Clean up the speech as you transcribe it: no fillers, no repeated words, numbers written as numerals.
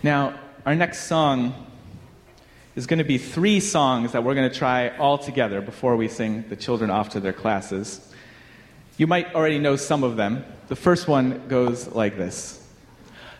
Now, our next song is going to be 3 songs that we're going to try all together before we sing the children off to their classes. You might already know some of them. The first one goes like this.